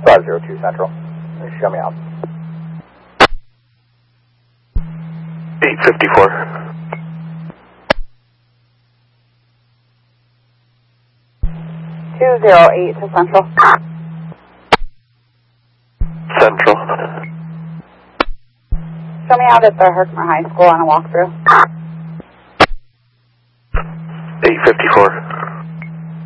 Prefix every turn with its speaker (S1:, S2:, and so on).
S1: 502 Central. Show me out.
S2: 854.
S3: (208) to Central.
S2: Central.
S3: Show me out at the Herkimer High School on a walkthrough.
S2: 854.